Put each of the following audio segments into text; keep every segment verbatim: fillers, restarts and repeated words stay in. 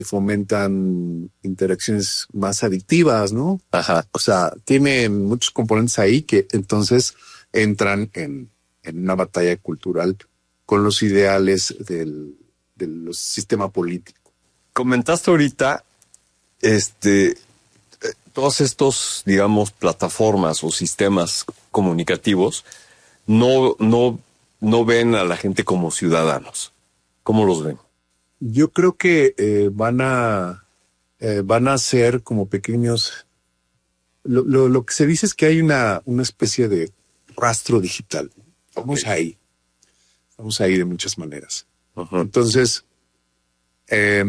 fomentan interacciones más adictivas, ¿no? Ajá. O sea, tiene muchos componentes ahí que entonces entran en, en una batalla cultural con los ideales del, del sistema político. Comentaste ahorita, este, todos estos, digamos, plataformas o sistemas comunicativos no, no, no ven a la gente como ciudadanos. ¿Cómo los ven? Yo creo que eh, van a eh, van a ser como pequeños. Lo, lo, lo que se dice es que hay una, una especie de rastro digital. Vamos Okay. ahí. Vamos ahí de muchas maneras. Uh-huh. Entonces, eh,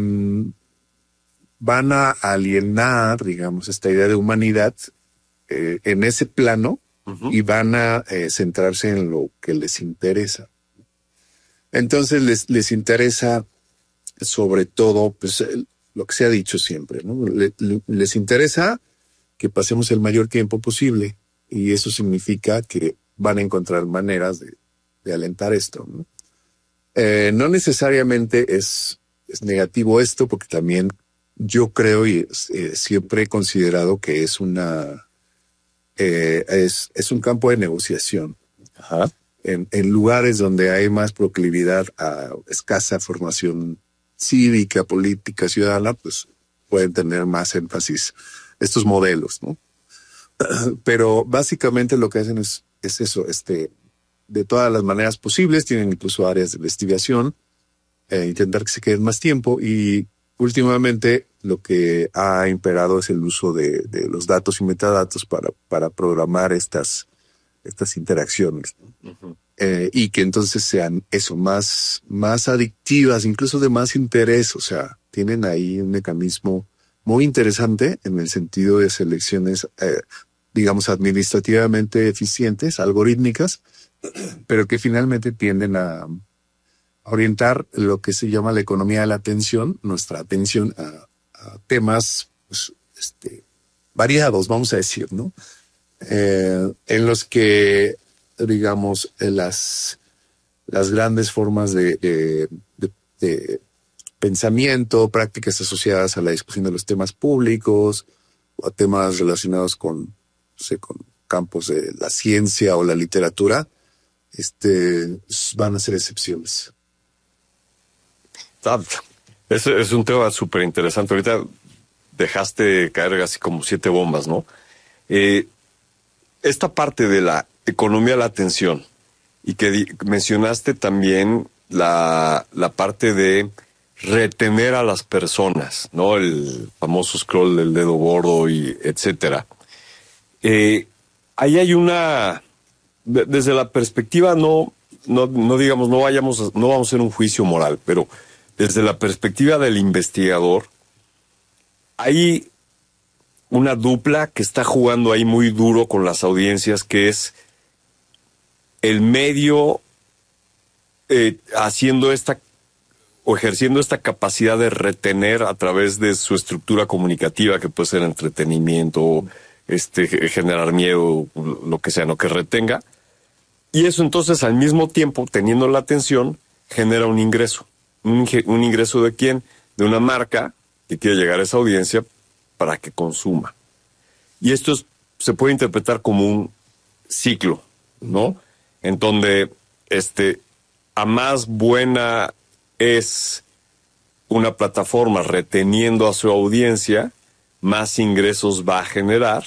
van a alienar, digamos, esta idea de humanidad eh, en ese plano uh-huh. y van a eh, centrarse en lo que les interesa. Entonces, les, les interesa sobre todo, pues, lo que se ha dicho siempre, ¿no? Le, le, les interesa que pasemos el mayor tiempo posible y eso significa que van a encontrar maneras de, de alentar esto, ¿no? Eh, no necesariamente es, es negativo esto, porque también yo creo y eh, siempre he considerado que es una eh, es, es un campo de negociación. Ajá. En, en lugares donde hay más proclividad a escasa formación cívica, política, ciudadana, pues pueden tener más énfasis estos modelos, ¿no? Pero básicamente lo que hacen es, es eso, este, de todas las maneras posibles, tienen incluso áreas de investigación, eh, intentar que se queden más tiempo, y últimamente lo que ha imperado es el uso de, de los datos y metadatos para, para programar estas, estas interacciones, ¿no? Uh-huh. Eh, y que entonces sean eso, más, más adictivas, incluso de más interés. O sea, tienen ahí un mecanismo muy interesante en el sentido de selecciones, eh, digamos, administrativamente eficientes, algorítmicas, pero que finalmente tienden a orientar lo que se llama la economía de la atención, nuestra atención a, a temas, pues, este, variados, vamos a decir, ¿no? Eh, en los que, digamos, las, las grandes formas de, de, de, de pensamiento, prácticas asociadas a la discusión de los temas públicos o a temas relacionados con, no sé, con campos de la ciencia o la literatura, este, van a ser excepciones. Es, es un tema súper interesante. Ahorita dejaste caer así como siete bombas, ¿no? Eh, esta parte de la economía de la atención, y que di- mencionaste también la, la parte de retener a las personas, ¿no? El famoso scroll del dedo gordo y etcétera. Eh, ahí hay una, de- desde la perspectiva, no, no, no digamos, no vayamos, a- no vamos a hacer un juicio moral, pero desde la perspectiva del investigador, hay una dupla que está jugando ahí muy duro con las audiencias, que es el medio eh, haciendo esta o ejerciendo esta capacidad de retener a través de su estructura comunicativa, que puede ser entretenimiento, este, generar miedo, lo que sea, no, que retenga. Y eso entonces, al mismo tiempo, teniendo la atención, genera un ingreso. Un, un ingreso ¿de quién? De una marca que quiere llegar a esa audiencia para que consuma. Y esto es, se puede interpretar como un ciclo, ¿no? En donde este, a más buena es una plataforma reteniendo a su audiencia, más ingresos va a generar.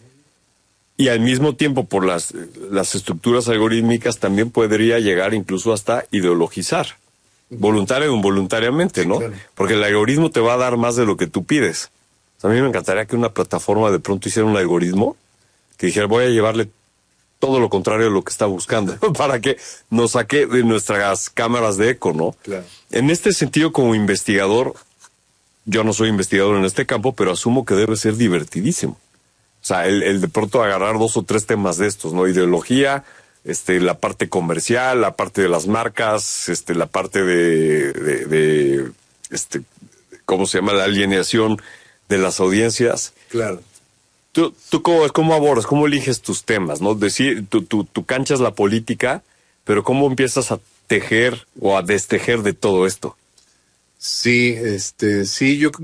Y al mismo tiempo, por las, las estructuras algorítmicas, también podría llegar incluso hasta ideologizar, voluntario o involuntariamente, ¿no? Sí, claro. Porque el algoritmo te va a dar más de lo que tú pides. O sea, a mí me encantaría que una plataforma de pronto hiciera un algoritmo que dijera, voy a llevarle todo lo contrario de lo que está buscando, para que nos saque de nuestras cámaras de eco, ¿no? Claro. En este sentido, como investigador, yo no soy investigador en este campo, pero asumo que debe ser divertidísimo. O sea, el, el de pronto agarrar dos o tres temas de estos, ¿no? Ideología, este, la parte comercial, la parte de las marcas, este, la parte de, de, de este, ¿cómo se llama? La alineación de las audiencias. Claro. ¿Tú, tú cómo, cómo abordas, cómo eliges tus temas, ¿no? Decir, tu, tu, tu cancha es la política, pero ¿cómo empiezas a tejer o a destejer de todo esto? Sí, este, sí, yo